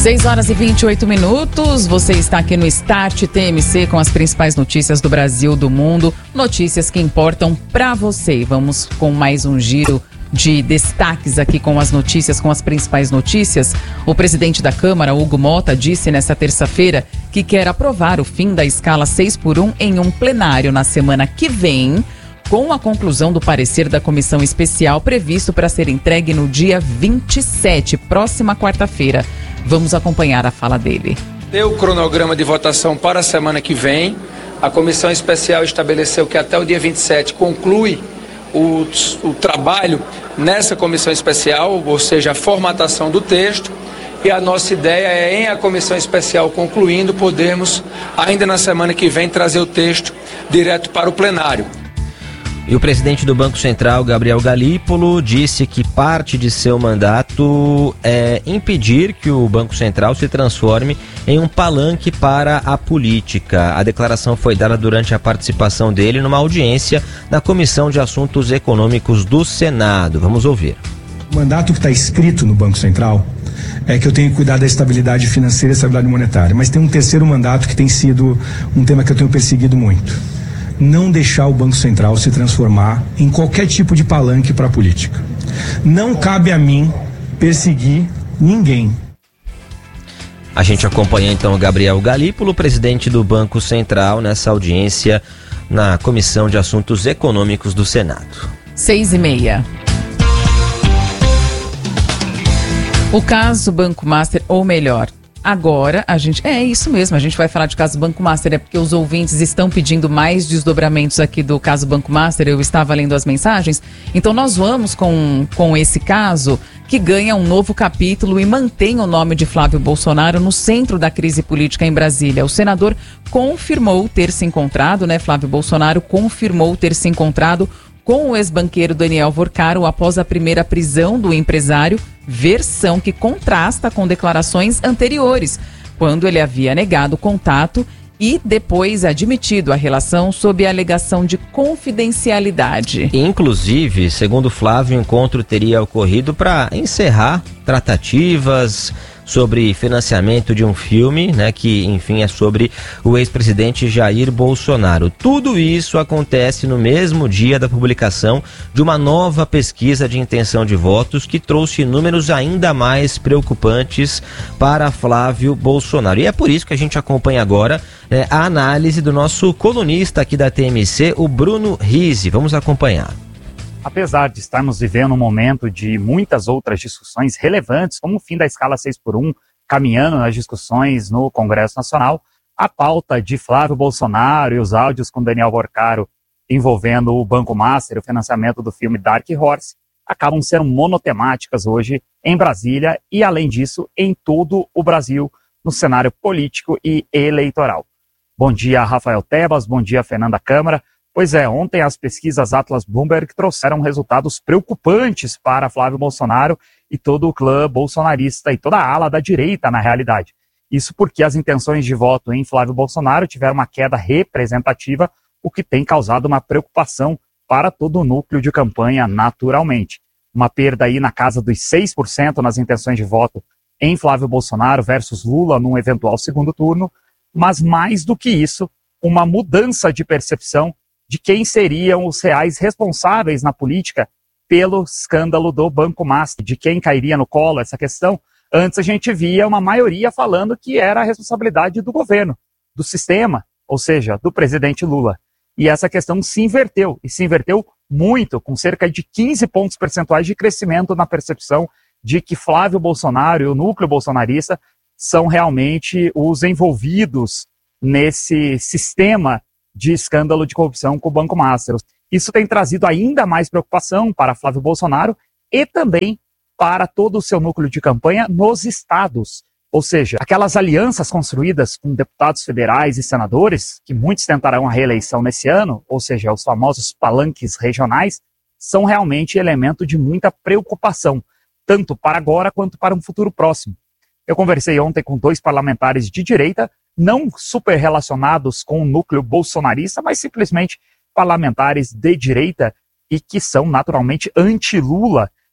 6h28, você está aqui no Start TMC com as principais notícias do Brasil, do mundo, notícias que importam para você. Vamos com mais um giro de destaques aqui com as notícias, com as principais notícias. O presidente da Câmara, Hugo Motta, disse nesta terça-feira que quer aprovar o fim da escala 6x1 em um plenário na semana que vem, com a conclusão do parecer da comissão especial previsto para ser entregue no dia 27, próxima quarta-feira. Vamos acompanhar a fala dele. Deu o cronograma de votação para a semana que vem. A comissão especial estabeleceu que até o dia 27 conclui o trabalho nessa comissão especial, ou seja, a formatação do texto. E a nossa ideia é, em a comissão especial concluindo, podermos, ainda na semana que vem, trazer o texto direto para o plenário. E o presidente do Banco Central, Gabriel Galípolo, disse que parte de seu mandato é impedir que o Banco Central se transforme em um palanque para a política. A declaração foi dada durante a participação dele numa audiência na Comissão de Assuntos Econômicos do Senado. Vamos ouvir. O mandato que está escrito no Banco Central é que eu tenho que cuidar da estabilidade financeira e estabilidade monetária. Mas tem um terceiro mandato que tem sido um tema que eu tenho perseguido muito. Não deixar o Banco Central se transformar em qualquer tipo de palanque para a política. Não cabe a mim perseguir ninguém. A gente acompanha então o Gabriel Galípolo, presidente do Banco Central, nessa audiência na Comissão de Assuntos Econômicos do Senado. 6h30. O caso Banco Master, ou melhor, agora a gente... É isso mesmo, a gente vai falar de caso Banco Master, é porque os ouvintes estão pedindo mais desdobramentos aqui do caso Banco Master, eu estava lendo as mensagens, então nós vamos com esse caso que ganha um novo capítulo e mantém o nome de Flávio Bolsonaro no centro da crise política em Brasília. O senador confirmou ter se encontrado, Flávio Bolsonaro confirmou ter se encontrado com o ex-banqueiro Daniel Vorcaro após a primeira prisão do empresário, versão que contrasta com declarações anteriores, quando ele havia negado contato e depois admitido a relação sob a alegação de confidencialidade. Inclusive, segundo Flávio, o encontro teria ocorrido para encerrar tratativas sobre financiamento de um filme, que, enfim, é sobre o ex-presidente Jair Bolsonaro. Tudo isso acontece no mesmo dia da publicação de uma nova pesquisa de intenção de votos que trouxe números ainda mais preocupantes para Flávio Bolsonaro. E é por isso que a gente acompanha agora a análise do nosso colunista aqui da TMC, o Bruno Rizzi. Vamos acompanhar. Apesar de estarmos vivendo um momento de muitas outras discussões relevantes, como o fim da escala 6x1, caminhando nas discussões no Congresso Nacional, a pauta de Flávio Bolsonaro e os áudios com Daniel Vorcaro envolvendo o Banco Master, o financiamento do filme Dark Horse, acabam sendo monotemáticas hoje em Brasília e, além disso, em todo o Brasil, no cenário político e eleitoral. Bom dia, Rafael Tebas, bom dia, Fernanda Câmara. Pois é, ontem as pesquisas Atlas Bloomberg trouxeram resultados preocupantes para Flávio Bolsonaro e todo o clã bolsonarista e toda a ala da direita, na realidade. Isso porque as intenções de voto em Flávio Bolsonaro tiveram uma queda representativa, o que tem causado uma preocupação para todo o núcleo de campanha naturalmente. Uma perda aí na casa dos 6% nas intenções de voto em Flávio Bolsonaro versus Lula num eventual segundo turno, mas mais do que isso, uma mudança de percepção de quem seriam os reais responsáveis na política pelo escândalo do Banco Master, de quem cairia no colo essa questão. Antes a gente via uma maioria falando que era a responsabilidade do governo, do sistema, ou seja, do presidente Lula. E essa questão se inverteu, e se inverteu muito, com cerca de 15 pontos percentuais de crescimento na percepção de que Flávio Bolsonaro e o núcleo bolsonarista são realmente os envolvidos nesse sistema de escândalo de corrupção com o Banco Master. Isso tem trazido ainda mais preocupação para Flávio Bolsonaro e também para todo o seu núcleo de campanha nos estados. Ou seja, aquelas alianças construídas com deputados federais e senadores, que muitos tentarão a reeleição nesse ano, ou seja, os famosos palanques regionais, são realmente elemento de muita preocupação, tanto para agora quanto para um futuro próximo. Eu conversei ontem com 2 parlamentares de direita, não super relacionados com o núcleo bolsonarista, mas simplesmente parlamentares de direita e que são naturalmente anti-Lula.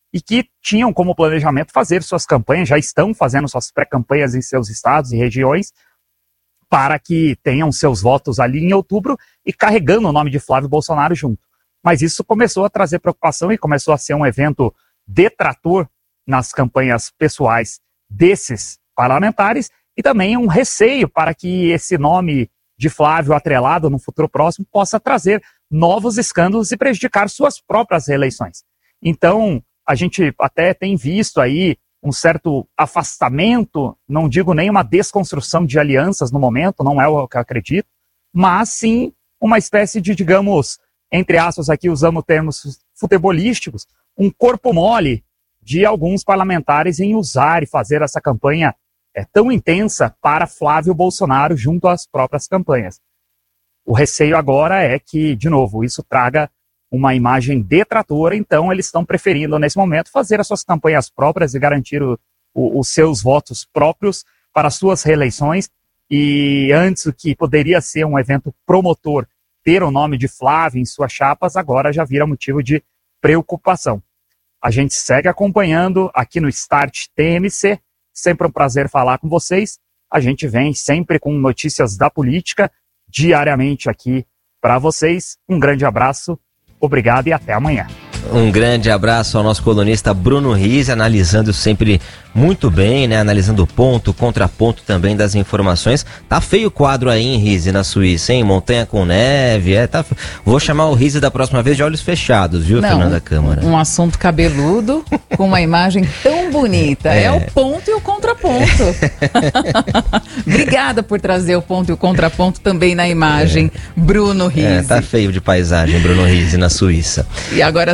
e que tinham como planejamento fazer suas campanhas, já estão fazendo suas pré-campanhas em seus estados e regiões, para que tenham seus votos ali em outubro e carregando o nome de Flávio Bolsonaro junto. Mas isso começou a trazer preocupação e começou a ser um evento detrator nas campanhas pessoais desses parlamentares e também um receio para que esse nome de Flávio atrelado no futuro próximo possa trazer novos escândalos e prejudicar suas próprias reeleições. Então, a gente até tem visto aí um certo afastamento, não digo nem uma desconstrução de alianças no momento, não é o que eu acredito, mas sim uma espécie de, digamos, entre aspas aqui usamos termos futebolísticos, um corpo mole de alguns parlamentares em usar e fazer essa campanha tão intensa para Flávio Bolsonaro junto às próprias campanhas. O receio agora é que, de novo, isso traga uma imagem detratora, então eles estão preferindo, nesse momento, fazer as suas campanhas próprias e garantir os seus votos próprios para suas reeleições, e antes o que poderia ser um evento promotor, ter o nome de Flávio em suas chapas, agora já vira motivo de preocupação. A gente segue acompanhando aqui no Start TMC, sempre um prazer falar com vocês, a gente vem sempre com notícias da política, diariamente aqui para vocês. Um grande abraço. Obrigado e até amanhã. Um grande abraço ao nosso colunista Bruno Rizzi, analisando sempre muito bem, né? Analisando ponto, contraponto também das informações. Tá feio o quadro aí, hein, Rizzi, na Suíça, hein? Montanha com neve, tá... Vou chamar o Rizzi da próxima vez de olhos fechados, viu, Fernanda Câmara? Um assunto cabeludo com uma imagem tão bonita. É o ponto e o contraponto. Obrigada por trazer o ponto e o contraponto também na imagem, Bruno Rizzi. Tá feio de paisagem, Bruno Rizzi, na Suíça. E agora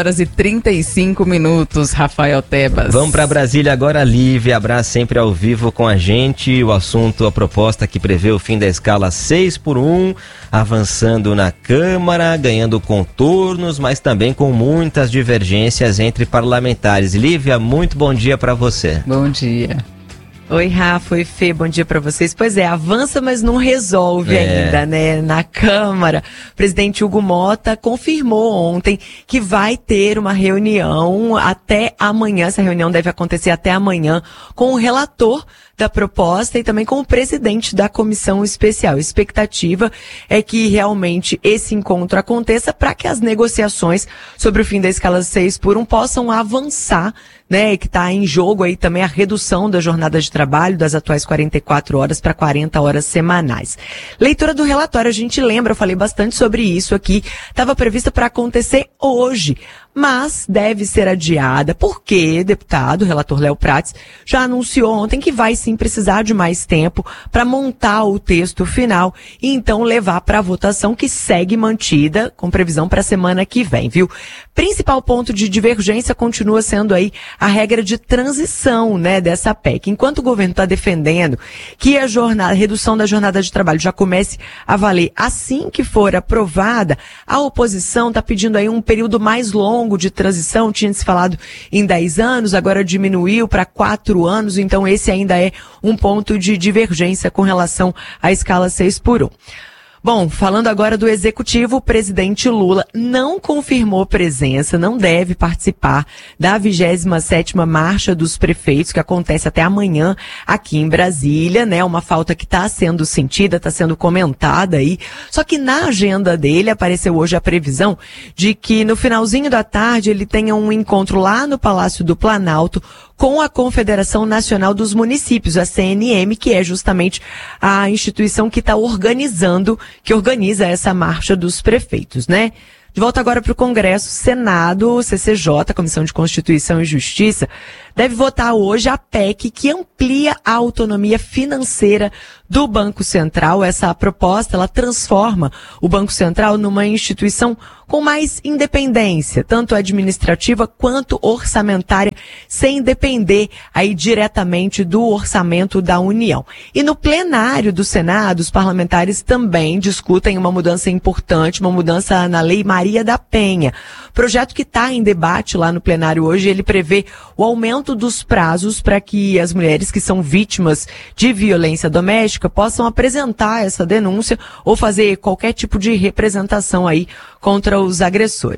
6h35, Rafael Tebas. Vamos para Brasília agora, Lívia Abraz, sempre ao vivo com a gente. O assunto, a proposta que prevê o fim da escala 6x1, avançando na Câmara, ganhando contornos, mas também com muitas divergências entre parlamentares. Lívia, muito bom dia para você. Bom dia. Oi, Rafa, oi, Fê, bom dia para vocês. Pois é, avança, mas não resolve ainda, né? Na Câmara, o presidente Hugo Motta confirmou ontem que vai ter uma reunião até amanhã. Essa reunião deve acontecer até amanhã com o relator da proposta e também com o presidente da comissão especial. A expectativa é que realmente esse encontro aconteça para que as negociações sobre o fim da escala 6x1 possam avançar, né? Que está em jogo aí também a redução da jornada de trabalho das atuais 44 horas para 40 horas semanais. Leitura do relatório, a gente lembra, eu falei bastante sobre isso aqui, estava prevista para acontecer hoje, mas deve ser adiada porque o relator Léo Prates, já anunciou ontem que vai sim precisar de mais tempo para montar o texto final e então levar para a votação, que segue mantida com previsão para a semana que vem, viu? Principal ponto de divergência continua sendo aí a regra de transição, né, dessa PEC. Enquanto o governo está defendendo que a redução da jornada de trabalho já comece a valer assim que for aprovada, a oposição está pedindo aí um período mais longo de transição. Tinha se falado em 10 anos, agora diminuiu para 4 anos, então esse ainda é um ponto de divergência com relação à escala 6x1. Bom, falando agora do Executivo, o presidente Lula não confirmou presença, não deve participar da 27ª Marcha dos Prefeitos, que acontece até amanhã aqui em Brasília, né? Uma falta que está sendo sentida, está sendo comentada aí. Só que na agenda dele apareceu hoje a previsão de que no finalzinho da tarde ele tenha um encontro lá no Palácio do Planalto com a Confederação Nacional dos Municípios, a CNM, que é justamente a instituição que está que organiza essa marcha dos prefeitos, né? De volta agora para o Congresso, Senado, CCJ, Comissão de Constituição e Justiça, deve votar hoje a PEC que amplia a autonomia financeira do Banco Central. Essa proposta, ela transforma o Banco Central numa instituição com mais independência, tanto administrativa quanto orçamentária, sem depender aí diretamente do orçamento da União. E no plenário do Senado, os parlamentares também discutem uma mudança importante, uma mudança na Lei Maria da Penha. Projeto que está em debate lá no plenário hoje, ele prevê o aumento dos prazos para que as mulheres que são vítimas de violência doméstica possam apresentar essa denúncia ou fazer qualquer tipo de representação aí contra os agressores.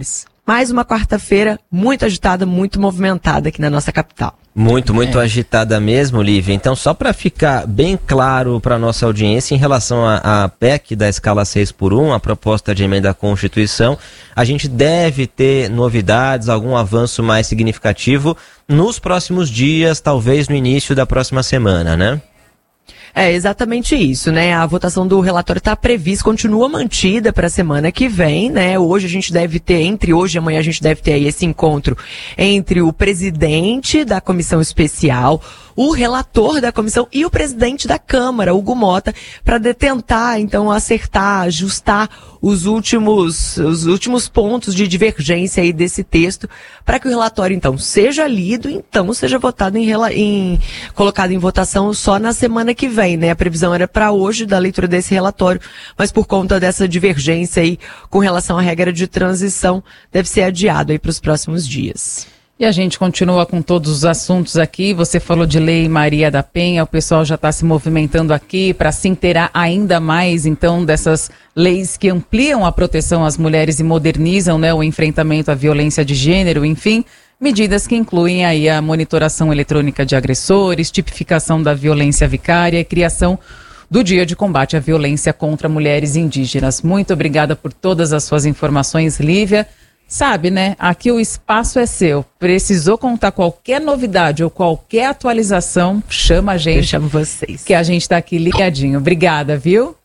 mais uma quarta-feira muito agitada, muito movimentada aqui na nossa capital. Muito agitada mesmo, Lívia. Então, só para ficar bem claro para nossa audiência em relação à PEC da escala 6x1, a proposta de emenda à Constituição, a gente deve ter novidades, algum avanço mais significativo nos próximos dias, talvez no início da próxima semana, né? É exatamente isso, né? A votação do relatório está prevista, continua mantida para a semana que vem, né? Hoje a gente deve ter, entre hoje e amanhã a gente deve ter aí esse encontro entre o presidente da comissão especial, o relator da comissão e o presidente da Câmara, Hugo Mota, para tentar, então, acertar, ajustar os últimos pontos de divergência aí desse texto, para que o relatório, então, seja lido, então, seja votado colocado em votação só na semana que vem, né? A previsão era para hoje da leitura desse relatório, mas por conta dessa divergência aí com relação à regra de transição, deve ser adiado aí para os próximos dias. E a gente continua com todos os assuntos aqui. Você falou de Lei Maria da Penha, o pessoal já está se movimentando aqui para se inteirar ainda mais, então, dessas leis que ampliam a proteção às mulheres e modernizam, né, o enfrentamento à violência de gênero, enfim, medidas que incluem aí a monitoração eletrônica de agressores, tipificação da violência vicária e criação do Dia de Combate à Violência contra Mulheres Indígenas. Muito obrigada por todas as suas informações, Lívia. Sabe, né? Aqui o espaço é seu. Precisou contar qualquer novidade ou qualquer atualização, chama a gente. Eu chamo vocês. Que a gente tá aqui ligadinho. Obrigada, viu?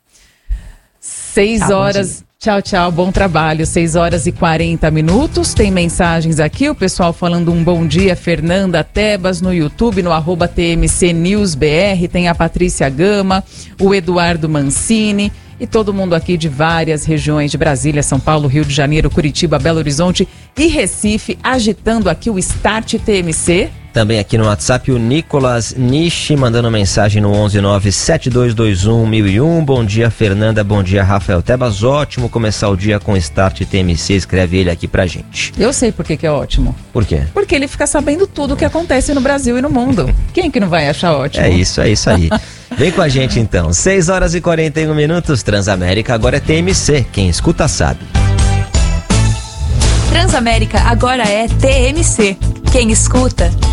6 horas. Tchau, bom trabalho. 6h40. Tem mensagens aqui, o pessoal falando um bom dia. Fernanda Tebas no YouTube, no @TMCNewsBR. Tem a Patrícia Gama, o Eduardo Mancini. E todo mundo aqui de várias regiões de Brasília, São Paulo, Rio de Janeiro, Curitiba, Belo Horizonte e Recife, agitando aqui o Start TMC. Também aqui no WhatsApp o Nicolas Nishi mandando mensagem no 11972211001. Bom dia, Fernanda. Bom dia, Rafael Tebas. Ótimo começar o dia com Start TMC. Escreve ele aqui pra gente. Eu sei por que é ótimo. Por quê? Porque ele fica sabendo tudo o que acontece no Brasil e no mundo. Quem que não vai achar ótimo? É isso aí. Vem com a gente então. 6h41. Transamérica agora é TMC. Quem escuta sabe. Transamérica agora é TMC. Quem escuta